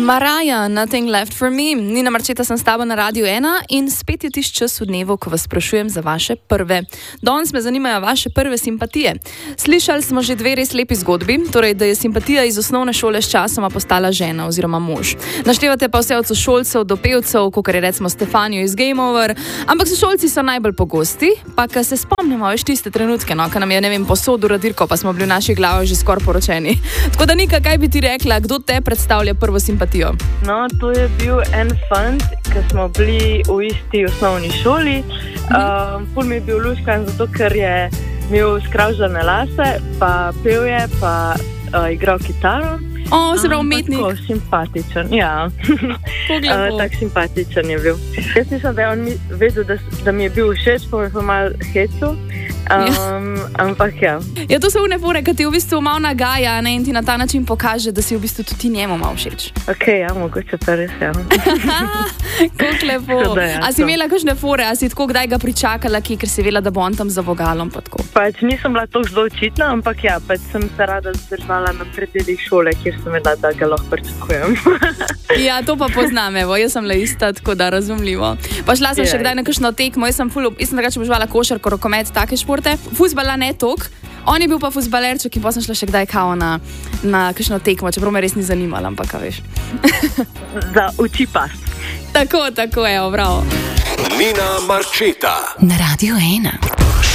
Mariah, Nothing Left for Me. Nina Marčeta sem s tabo na Radiu 1 in spet je tisti čas v dnevu, ko vas sprašujem za vaše prve. Danes me zanimajo vaše prve simpatije. Slišali smo že dve res lepi zgodbi, torej da je simpatija iz osnovne šole s časoma postala žena oziroma mož. Naštevate pa vse od sošolcev do pevcev, kot je recimo Stefanijo iz Game Over, ampak sošolci so najbolj pogosti, pa ko se spomnimo veš tiste trenutke, no, ko nam je, ne vem, posodil radirko, pa smo bili v naših glavah že skoraj poročeni. Tako da Nika, kaj bi ti rekla, kdo te predstavlja prvo simpatijo? No, to je bil en fant, ki smo bili v isti osnovni šoli. Ful mi je bil luškan, zato ker je imel skravžane lase, pa pel je, pa igral kitaro. Se pravi umetnik. Tako simpatičen, ja. Tak simpatičen je bil. Jaz mislim, da je on vedel, da mi je bil všeč, pa mi je pa malo hecel. Ampak ja. Ja, to so une fore, ki ti v bistvu malo nagaja, ne, in ti na ta način pokaže, da si v bistvu tudi njemu malo všeč. Ok, ja, mogoče pa res, ja. Kako lepo. A si imela kakšne fore, a si tako kdaj ga pričakala, ker si vela, da bo on tam za vogalom pa tako? Pač nisem bila tako zelo očitna, ampak ja, pač sem se rada zdržala na preddelih šole, kjer sem vedela, da ga lahko pričakujem. Ja, to pa poznam, evo, jaz sem le ista, tako da razumljivo. Pa šla sem še kdaj na kakšno tekmo, jaz sem drugače oboževala košarko, rokomet, take športe. Fuzbala ne tok, on je bil pa fuzbalerček in pa sem šla še kdaj kao na kakšno tekmo, čeprav me res ni zanimalo, ampak kaj veš. Za uči pas. Tako, evo, bravo. Nina Marčeta na Radiu 1.